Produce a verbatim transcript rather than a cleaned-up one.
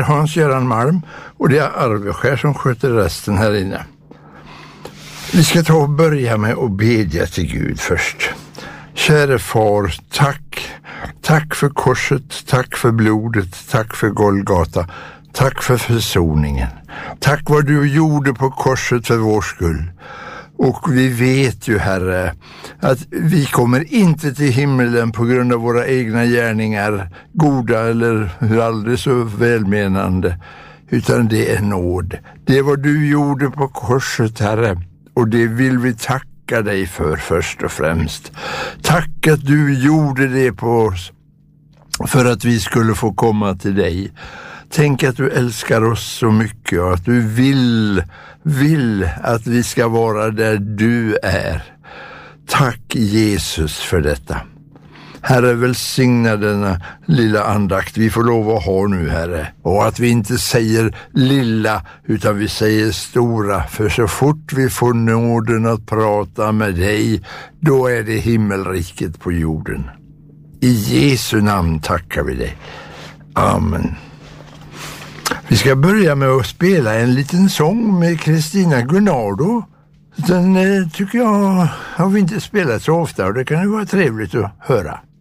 Hans-Göran Malm och det är Arveskär som sköter resten här inne. Vi ska ta och börja med att bedja till Gud först. Käre far, tack. Tack för korset, tack för blodet, tack för Golgata. Tack för försoningen. Tack vad du gjorde på korset för vår skull. Och vi vet ju, Herre, att vi kommer inte till himlen på grund av våra egna gärningar, goda eller aldrig så välmenande, utan det är nåd. Det är vad du gjorde på korset, Herre, och det vill vi tacka dig för först och främst. Tack att du gjorde det på oss för att vi skulle få komma till dig. Tänk att du älskar oss så mycket och att du vill, vill att vi ska vara där du är. Tack Jesus för detta. Herre, välsigna denna lilla andakt vi får lov att ha nu, Herre. Och att vi inte säger lilla utan vi säger stora. För så fort vi får nåden att prata med dig, då är det himmelriket på jorden. I Jesu namn tackar vi dig. Amen. Vi ska börja med att spela en liten sång med Kristina Gunnardo. Den eh, tycker jag har vi inte spelat så ofta och det kan ju vara trevligt att höra.